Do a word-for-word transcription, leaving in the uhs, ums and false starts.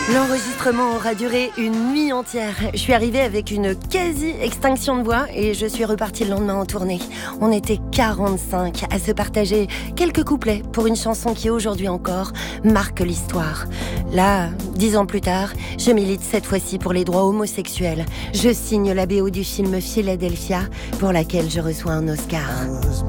L'enregistrement aura duré une nuit entière. Je suis arrivée avec une quasi-extinction de voix et je suis repartie le lendemain en tournée. On était quarante-cinq à se partager quelques couplets pour une chanson qui aujourd'hui encore marque l'histoire. Là, dix ans plus tard, je milite cette fois-ci pour les droits homosexuels. Je signe la B O du film Philadelphia pour laquelle je reçois un Oscar.